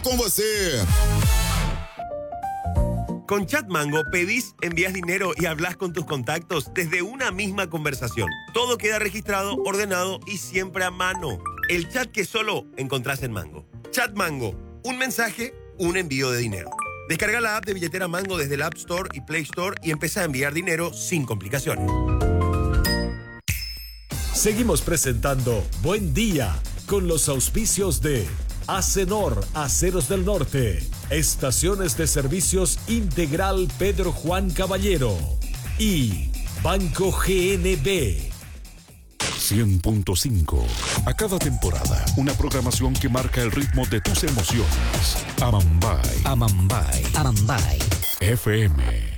Com você. Con Chat Mango pedís, envías dinero y hablas con tus contactos desde una misma conversación. Todo queda registrado, ordenado y siempre a mano. El chat que solo encontrás en Mango. Chat Mango, un mensaje, un envío de dinero. Descarga la app de billetera Mango desde el App Store y Play Store y empieza a enviar dinero sin complicaciones. Seguimos presentando Buen Día con los auspicios de Acenor, Aceros del Norte, Estaciones de Servicios Integral Pedro Juan Caballero y Banco GNB. 100.5. A cada temporada, una programación que marca el ritmo de tus emociones. Amambay. Amambay. Amambay. FM.